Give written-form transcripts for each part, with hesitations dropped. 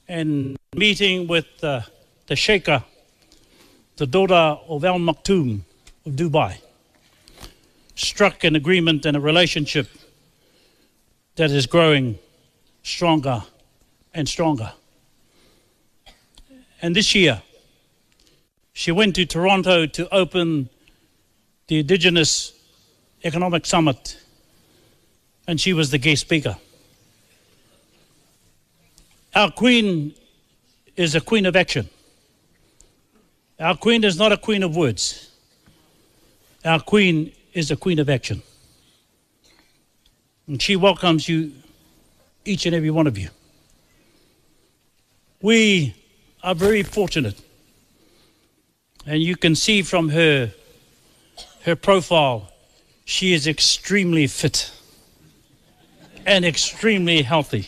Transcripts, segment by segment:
and meeting with the Sheikha, the daughter of Al Maktoum of Dubai, struck an agreement and a relationship that is growing stronger and stronger. And this year, she went to Toronto to open the Indigenous Economic Summit, and she was the guest speaker. Our Queen is a queen of action. Our Queen is not a queen of words. Our Queen is a queen of action. And she welcomes you, each and every one of you. We are very fortunate. And you can see from her profile, she is extremely fit and extremely healthy.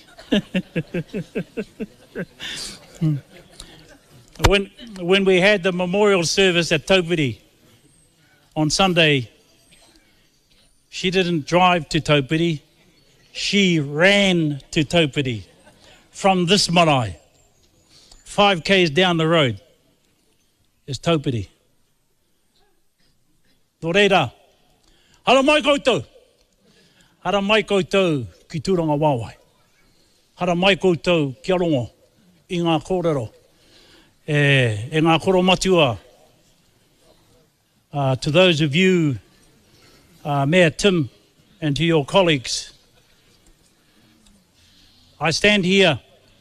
When we had the memorial service at Taupiri on Sunday, she didn't drive to Taupiri, she ran to Taupiri from this marae. 5 k's down the road is Taupiri. Nō reira, hara mai koutou. Hara mai koutou ki tūranga wāwai. Hara mai koutou ki arongo i ngā kōrero. E ngā koro matua. To those of you, Mayor Tim, and to your colleagues, I stand here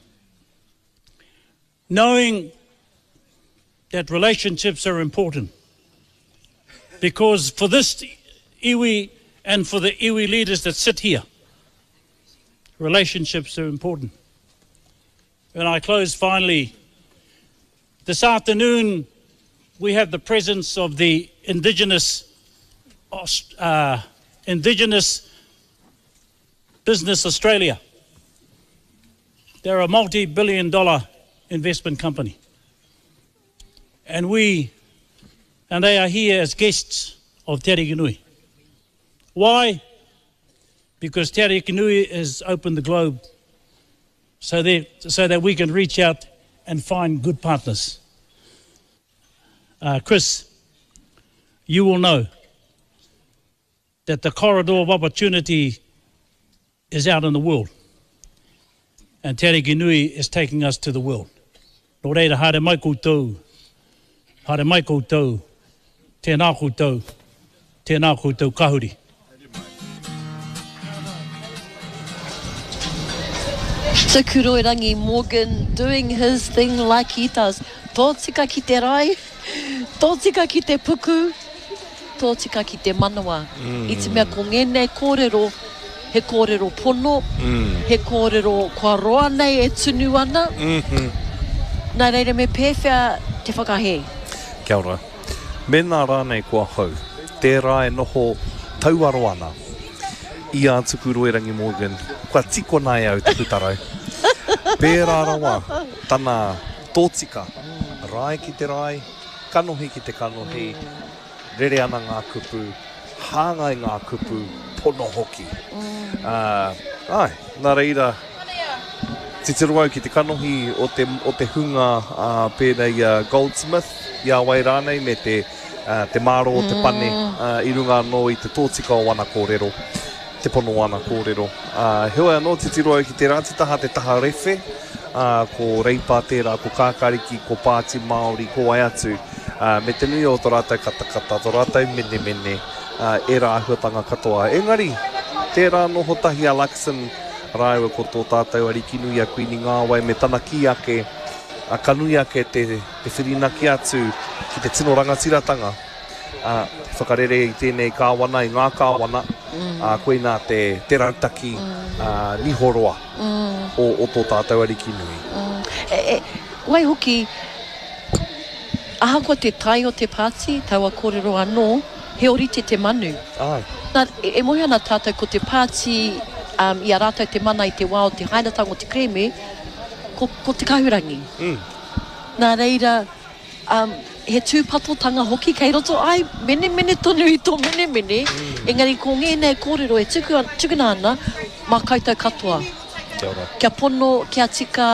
knowing that relationships are important, because for this iwi and for the iwi leaders that sit here, relationships are important. And I close finally. This afternoon, we have the presence of the Indigenous Business Australia. They're a multi-billion-dollar investment company. And they are here as guests of Te Arikinui. Why? Because Te Arikinui has opened the globe so that we can reach out and find good partners. Chris, you will know that the corridor of opportunity is out in the world, and Te Arikinui is taking us to the world. Nō reira, haere mai koutou, tēnā koutou kahuri. Te Kuroirangi Morgan doing his thing like he does. Tō tika ki te rai, tō tika ki te puku, tō tika ki te manawa. I te mea ko ngēnei kōrero, he kōrero pono, he kōrero kua roa nei e tunu ana. Nā reira me pēwhia te whakahe. Kia ora. Mena rānei kua hau. Tērā e noho tauaro ana. I a Te Kuroirangi Morgan, kua tiko nai au te putarau. Pērā rawa, tana tōtika, rai ki te rai, kanohi ki te kanohi, rere ana ngā kupu, hāngai ngā kupu, pono hoki. Nā reira, titiru au ki te kanohi o te hunga pēnei Goldsmith, ia wai rānei me te māro o te pane, i runga no i te tōtika o wana kōrero. Te pono ana kōrero. Heoi anō, te tiro au ki te rātitaha te taha rewhe, ko reipa tērā, ko kākariki, ko Pāti Māori, ko Aiatu, me te nui o tō rātou katakata, tō rātou mene, e rā ahuatanga katoa. Engari, tērā noho tahi a Lakson, rāua ko tō tātou arikinui a Queenie Ngāwai, me tana ki ake, a kanui ake te whirinaki atu ki te tino rangatiratanga. Whakarere i tēnei kāwana, i ngā kāwana, koe nā te rautaki nihoroa o tō tātou arikinui. Wai hoki, ahakoa te tai o te pāti, taua kōrero anō, he orite te manu. Nā, e mohi ana tātou ko te pāti, i a rātou te mana i te wā o te hainatanga o te kreme, ko te kahurangi. Nā reira, he tūpatotanga hoki kei roto ai mene tonu i tō mene engari ko ngēnei kōrero e tukuna ana mā koutou katoa kia pono kia tika